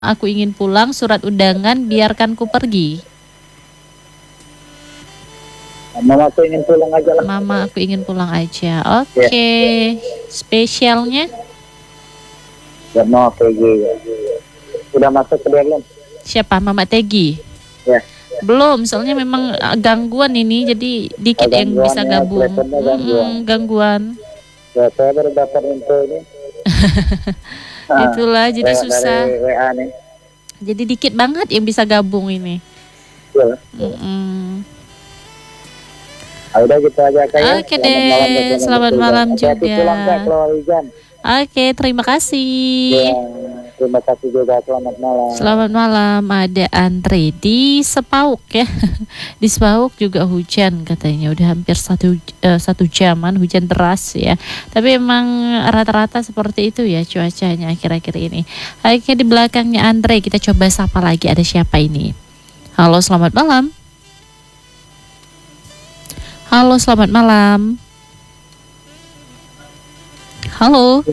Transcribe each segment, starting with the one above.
Aku ingin pulang, surat undangan, biarkan ku pergi. Mama aku ingin pulang aja lah. Mama, aku ingin pulang aja. Oke. Spesialnya? Biar mau pergi. Udah masuk ke dia belum? Siapa? Mama Tegi? Ya. Belum, soalnya memang gangguan ini, jadi dikit yang bisa gabung. Gangguan. Ya, saya baru dapat info ini. Itulah, jadi susah. Dari WA nih. Jadi dikit banget yang bisa gabung ini. Ya. Udah gitu aja kayak. Oke deh, selamat malam juga. Pulang Kak, keluar hujan. Oke, terima kasih. Ya, terima kasih juga, selamat malam. Selamat malam, ada Andre di Sepauk ya. Di Sepauk juga hujan katanya, udah hampir satu jaman hujan deras ya. Tapi emang rata-rata seperti itu ya cuacanya akhir-akhir ini. Oke, di belakangnya Andre kita coba sapa lagi, ada siapa ini? Halo, selamat malam. Halo, selamat malam. Halo.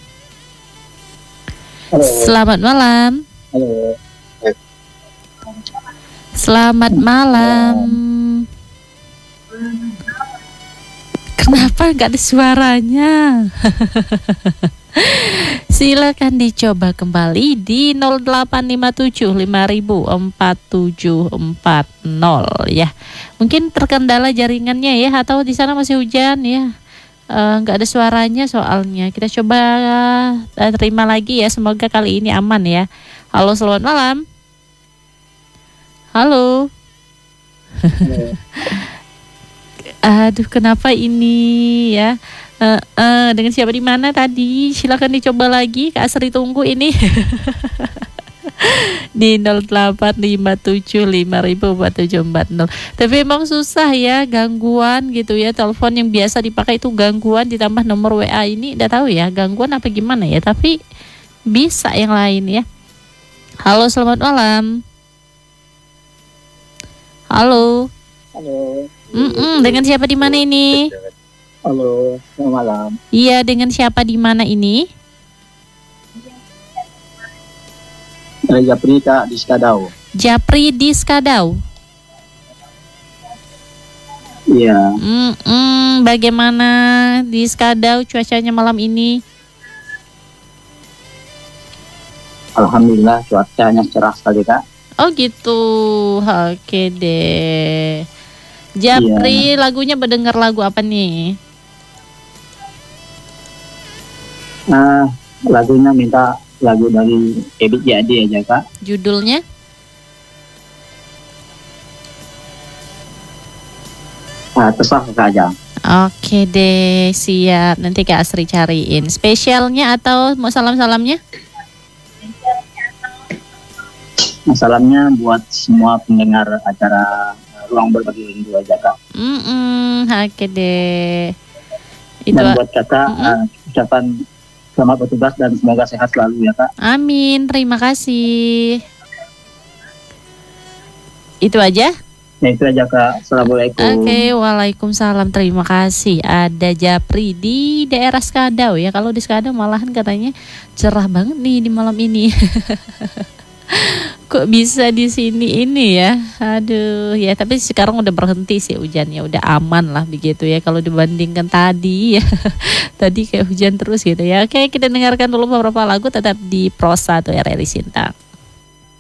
Halo. Selamat malam. Halo. Selamat malam. Kenapa nggak ada suaranya? Silakan dicoba kembali di 0857 504740 ya. Mungkin terkendala jaringannya ya, atau di sana masih hujan ya. Nggak ada suaranya soalnya. Kita coba terima lagi ya. Semoga kali ini aman ya. Halo, selamat malam. Halo. Aduh, kenapa ini ya? Dengan siapa di mana tadi? Silakan dicoba lagi. Kak Sri tunggu ini. Di 0857504740. Tapi emang susah ya, gangguan gitu ya. Telepon yang biasa dipakai itu gangguan, ditambah nomor WA ini udah tahu ya, gangguan apa gimana ya. Tapi bisa yang lain ya. Halo, selamat malam. Halo. Halo. Dengan siapa di mana ini? Halo, selamat malam. Iya, dengan siapa di mana ini? Japri Kak di Skadau. Japri di Skadau. Iya. Bagaimana di Skadau cuacanya malam ini? Alhamdulillah cuacanya cerah sekali Kak. Oh gitu, oke deh. Japri, lagunya berdengar lagu apa nih? Lagunya minta lagu dari Ebit Jadi aja Kak. Judulnya? Terserah Kak aja. Oke deh, siap. Nanti Kak Asri cariin. Spesialnya atau mau salam-salamnya? Salamnya buat semua pendengar acara Ruang Berbagi Rindu aja Kak. Oke deh. Dan buat Kakak ucapan selamat bertugas dan semoga sehat selalu ya Kak. Amin, terima kasih. Itu aja? Ya itu aja Kak. Assalamualaikum. Oke, waalaikumsalam. Terima kasih. Ada Japri di daerah Skadau ya. Kalau di Skadau malahan katanya cerah banget nih di malam ini. Kok bisa di sini ini ya? Aduh ya, tapi sekarang udah berhenti sih hujannya, udah aman lah begitu ya kalau dibandingkan tadi ya. Tadi kayak hujan terus gitu ya. Oke, kita dengarkan dulu beberapa lagu tetap di Prosa atau RRI Sintang.